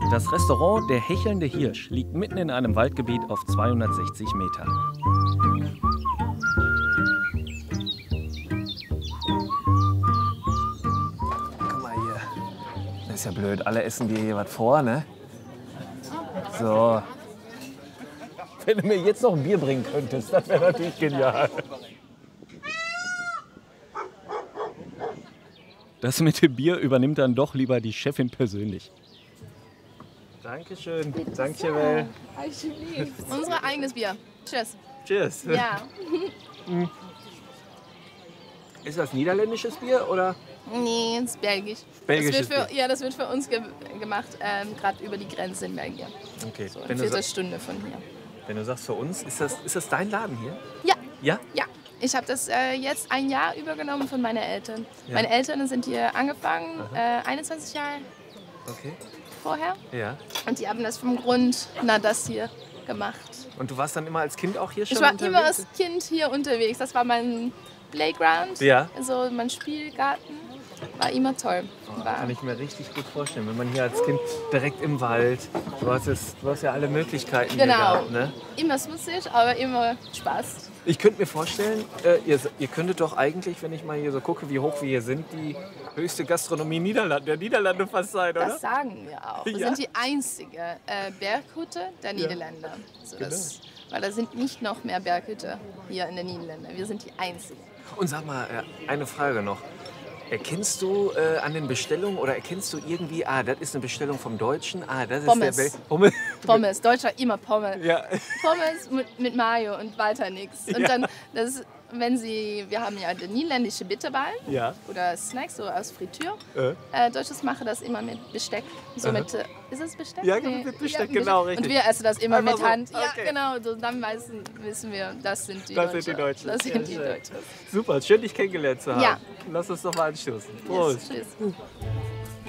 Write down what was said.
Das Restaurant Der Hechelnde Hirsch liegt mitten in einem Waldgebiet auf 260 Meter. Guck mal hier. Das ist ja blöd. Alle essen dir hier was vor, ne? So. Wenn du mir jetzt noch ein Bier bringen könntest, das wäre natürlich genial. Das mit dem Bier übernimmt dann doch lieber die Chefin persönlich. Dankeschön. Danke, Unser eigenes Bier. Tschüss. Cheers. Ja. Ist das niederländisches Bier oder? Nee, es ist belgisch. Belgisches das wird für uns gemacht, gerade über die Grenze in Belgien. Okay. So eine Viertelstunde von hier. Wenn du sagst für uns, ist das dein Laden hier? Ja. Ja? Ja. Ich habe das jetzt ein Jahr übergenommen von meinen Eltern. Ja. Meine Eltern sind hier angefangen, 21 Jahre Okay. vorher. Ja. Und die haben das vom Grund, das hier gemacht. Und du warst dann immer als Kind auch hier schon Ich war unterwegs? immer als Kind hier unterwegs. Das war mein Playground, Ja. also mein Spielgarten. War immer toll. Kann ich mir richtig gut vorstellen, wenn man hier als Kind direkt im Wald, du hast ja alle Möglichkeiten hier Genau. gehabt, ne? Immer smutzig, aber immer Spaß. Ich könnte mir vorstellen, ihr könntet doch eigentlich, wenn ich mal hier so gucke, wie hoch wir hier sind, die höchste Gastronomie der Niederlande fast sein, oder? Das sagen wir auch. Wir Ja. sind die einzige Berghütte der Niederländer. So weil da sind nicht noch mehr Berghütte hier in den Niederlanden. Wir sind die einzigen. Und sag mal, eine Frage noch. Erkennst du an den Bestellungen oder erkennst du irgendwie, das ist eine Bestellung vom Deutschen, das ist Pommes. der Pommes. Pommes, Deutscher immer Pommes. Ja. Pommes mit Mayo und weiter nichts. Und dann, wir haben ja den niederländische Bitterballen Ja. oder Snacks so aus Fritüre. Deutsches machen das immer mit Besteck. So mit, ist es Besteck? Ja, mit Besteck, genau, richtig. Und wir essen das immer Einfach mit so. Hand. Okay. Ja, genau. So, dann wissen wir, das sind die Das Deutschen. sind die Deutschen. Das sind die Sehr schön. Deutschen. Super, schön dich kennengelernt zu haben. Ja. Lass uns doch mal anstoßen. Prost. Yes, tschüss.